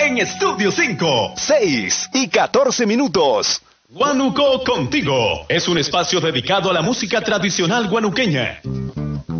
en Estudio 5. 6 y 14 minutos. Guanuco Contigo es un espacio dedicado a la música tradicional guanuqueña.